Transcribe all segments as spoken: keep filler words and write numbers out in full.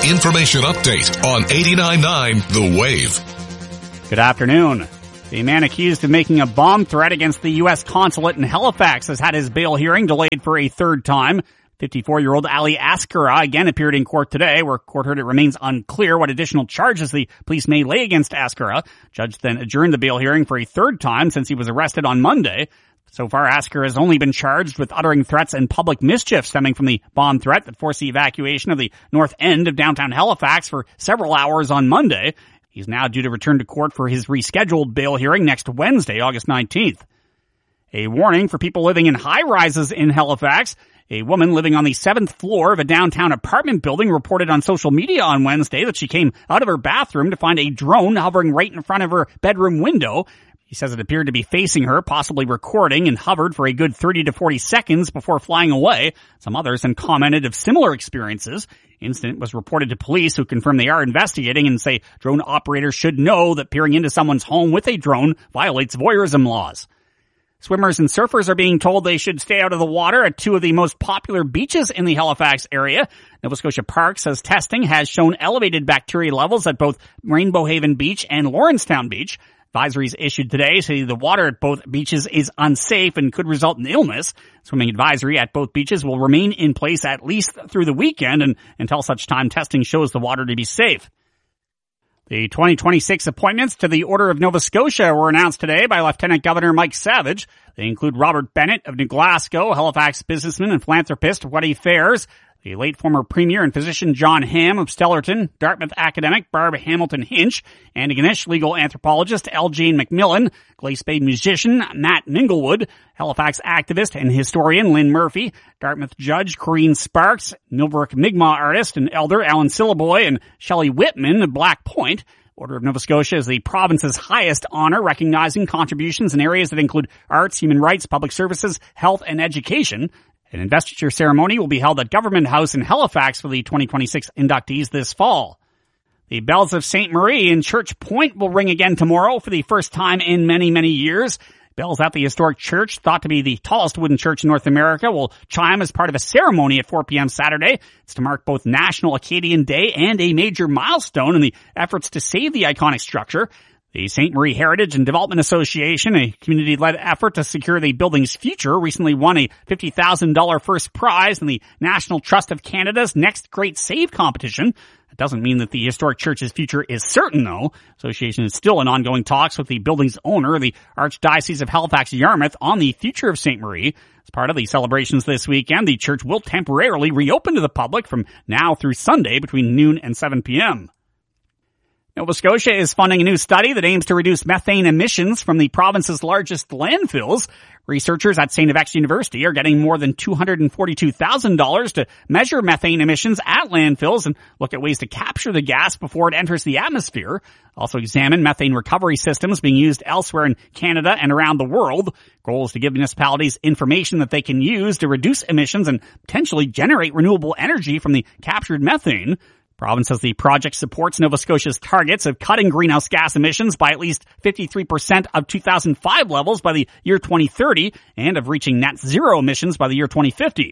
information update on eighty-nine point nine The Wave. Good afternoon. The man accused of making a bomb threat against the U S consulate in Halifax has had his bail hearing delayed for a third time. fifty-four-year-old Ali Askara again appeared in court today, where court heard it remains unclear what additional charges the police may lay against Askara. Judge then adjourned the bail hearing for a third time since he was arrested on Monday. So far, Askara has only been charged with uttering threats and public mischief stemming from the bomb threat that forced the evacuation of the north end of downtown Halifax for several hours on Monday. He's now due to return to court for his rescheduled bail hearing next Wednesday, August nineteenth. A warning for people living in high-rises in Halifax. A woman living on the seventh floor of a downtown apartment building reported on social media on Wednesday that she came out of her bathroom to find a drone hovering right in front of her bedroom window. She says it appeared to be facing her, possibly recording, and hovered for a good thirty to forty seconds before flying away. Some others then commented of similar experiences. Incident was reported to police, who confirm they are investigating and say drone operators should know that peering into someone's home with a drone violates voyeurism laws. Swimmers and surfers are being told they should stay out of the water at two of the most popular beaches in the Halifax area. Nova Scotia Parks says testing has shown elevated bacteria levels at both Rainbow Haven Beach and Lawrencetown Beach. Advisories issued today say the water at both beaches is unsafe and could result in illness. Swimming advisory at both beaches will remain in place at least through the weekend and until such time testing shows the water to be safe. The twenty twenty-six appointments to the Order of Nova Scotia were announced today by Lieutenant Governor Mike Savage. They include Robert Bennett of New Glasgow, Halifax businessman and philanthropist Waddy Fairs, the late former Premier and physician John Hamm of Stellarton, Dartmouth academic Barb Hamilton Hinch, Antigonish legal anthropologist L. Jane McMillan, Glace Bay musician Matt Minglewood, Halifax activist and historian Lynn Murphy, Dartmouth judge Corrine Sparks, Millbrook Mi'kmaq artist and elder Alan Syllaboy, and Shelley Whitman of Black Point. Order of Nova Scotia is the province's highest honor, recognizing contributions in areas that include arts, human rights, public services, health, and education. An investiture ceremony will be held at Government House in Halifax for the twenty twenty-six inductees this fall. The bells of Saint Marie in Church Point will ring again tomorrow for the first time in many, many years. Bells at the historic church, thought to be the tallest wooden church in North America, will chime as part of a ceremony at four p.m. Saturday. It's to mark both National Acadian Day and a major milestone in the efforts to save the iconic structure. The Saint Marie Heritage and Development Association, a community-led effort to secure the building's future, recently won a fifty thousand dollars first prize in the National Trust of Canada's Next Great Save competition. That doesn't mean that the historic church's future is certain, though. The association is still in ongoing talks with the building's owner, the Archdiocese of Halifax-Yarmouth, on the future of Saint Marie. As part of the celebrations this weekend, the church will temporarily reopen to the public from now through Sunday between noon and seven p.m. Nova Scotia is funding a new study that aims to reduce methane emissions from the province's largest landfills. Researchers at Saint F X University are getting more than two hundred forty-two thousand dollars to measure methane emissions at landfills and look at ways to capture the gas before it enters the atmosphere. Also examine methane recovery systems being used elsewhere in Canada and around the world. Goal is to give municipalities information that they can use to reduce emissions and potentially generate renewable energy from the captured methane. Province says the project supports Nova Scotia's targets of cutting greenhouse gas emissions by at least fifty-three percent of two thousand five levels by the year twenty thirty and of reaching net zero emissions by the year twenty fifty.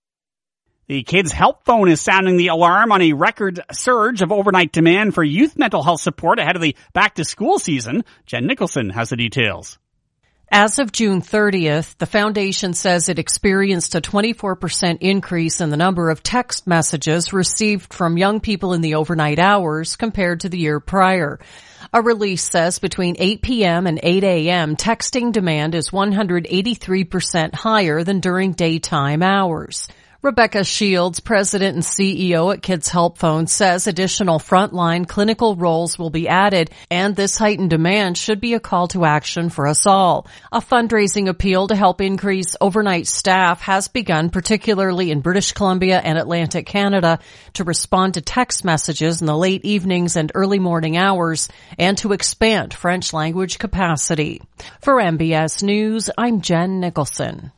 The Kids Help Phone is sounding the alarm on a record surge of overnight demand for youth mental health support ahead of the back-to-school season. Jen Nicholson has the details. As of June thirtieth, the foundation says it experienced a twenty-four percent increase in the number of text messages received from young people in the overnight hours compared to the year prior. A release says between eight p.m. and eight a.m., texting demand is one hundred eighty-three percent higher than during daytime hours. Rebecca Shields, president and C E O at Kids Help Phone, says additional frontline clinical roles will be added, and this heightened demand should be a call to action for us all. A fundraising appeal to help increase overnight staff has begun, particularly in British Columbia and Atlantic Canada, to respond to text messages in the late evenings and early morning hours, and to expand French language capacity. For M B S News, I'm Jen Nicholson.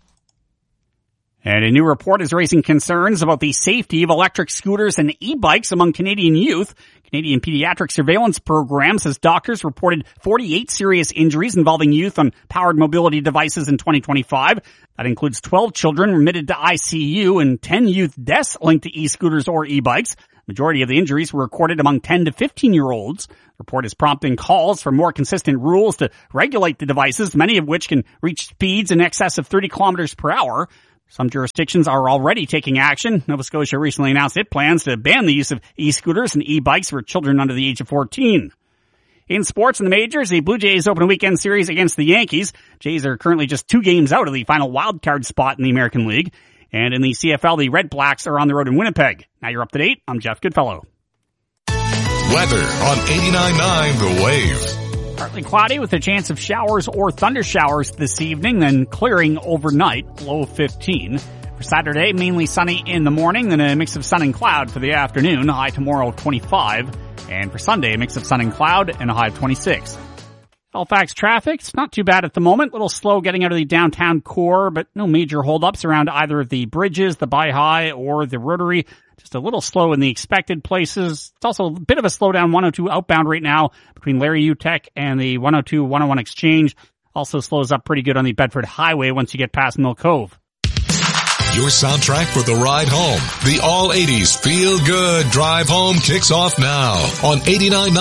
And a new report is raising concerns about the safety of electric scooters and e-bikes among Canadian youth. Canadian Pediatric Surveillance Program says doctors reported forty-eight serious injuries involving youth on powered mobility devices in twenty twenty-five. That includes twelve children admitted to I C U and ten youth deaths linked to e-scooters or e-bikes. Majority of the injuries were recorded among ten to fifteen-year-olds. The report is prompting calls for more consistent rules to regulate the devices, many of which can reach speeds in excess of thirty kilometers per hour. Some jurisdictions are already taking action. Nova Scotia recently announced it plans to ban the use of e-scooters and e-bikes for children under the age of fourteen. In sports in the majors, the Blue Jays open a weekend series against the Yankees. Jays are currently just two games out of the final wildcard spot in the American League. And in the C F L, the Red Blacks are on the road in Winnipeg. Now you're up to date. I'm Jeff Goodfellow. Weather on eighty-nine point nine The Wave. Partly cloudy with a chance of showers or thunder showers this evening, then clearing overnight, low fifteen. For Saturday, mainly sunny in the morning, then a mix of sun and cloud for the afternoon, high tomorrow of twenty-five. And for Sunday, a mix of sun and cloud and a high of twenty-six. Halifax traffic, it's not too bad at the moment. A little slow getting out of the downtown core, but no major holdups around either of the bridges, the Buy High or the Rotary. Just a little slow in the expected places. It's also a bit of a slowdown one oh two outbound right now between Larry Utech and the one oh two one oh one exchange. Also slows up pretty good on the Bedford Highway once you get past Mill Cove. Your soundtrack for the ride home. The all eighties Feel Good Drive Home kicks off now on eighty-nine point nine